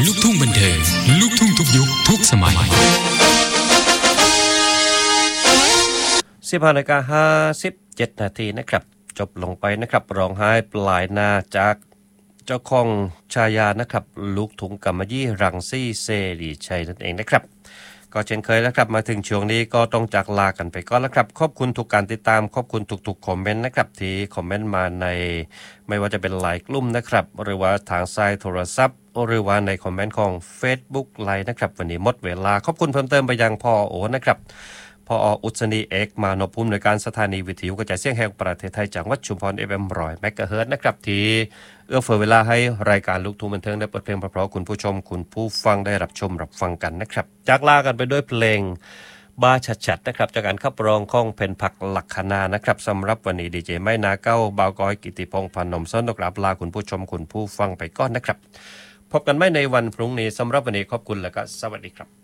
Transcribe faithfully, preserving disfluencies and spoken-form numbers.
ลูกทุ่งบันเทิงลูกทุ่งทุกยุคทุกสมัยสิบห้านาฬิกาห้าสิบเจ็ดนาทีนะครับจบลงไปนะครับร้องไห้ปลายหน้าจากเจ้าของชายานะครับลูกทุ่งกำมะยี่รังซี่เสรีชัยนั่นเองนะครับก็เช่นเคยแล้วครับมาถึงช่วงนี้ก็ต้องจากลากันไปก่อนแล้วครับขอบคุณทุกการติดตามขอบคุณทุกๆคอมเมนต์นะครับที่คอมเมนต์มาในไม่ว่าจะเป็นไลน์กลุ่มนะครับหรือว่าทางไซต์โทรศัพท์หรือว่าในคอมเมนต์ของ Facebook ไลน์นะครับวันนี้หมดเวลาขอบคุณเพิ่มเติมไปยังพ่อโอนะครับพออุศนีเอกมานพภูมิในการสถานีวิทยุกระจายเสียงแห่งประเทศไทยจังหวัดชุมพร เอฟ เอ็ม หนึ่งร้อย เมกะเฮิรตซ์นะครับที่เอื้อเฟื้อเวลาให้รายการลูกทุ่งบันเทิงได้เปิดเพลงเพราะๆคุณผู้ชมคุณผู้ฟังได้รับชมรับฟังกันนะครับจากลากันไปด้วยเพลงบ้าชัดๆนะครับจากการขับร้องของเพนผักลักคณานะครับสำหรับวันนี้ดีเจไม่นาเก้าบ่าวก้อยกิติพงษ์พนมซ้อนกราบลาคุณผู้ชมคุณผู้ฟังไปก่อนนะครับพบกันใหม่ในวันพรุ่งนี้สำหรับวันนี้ขอบคุณและก็สวัสดีครับ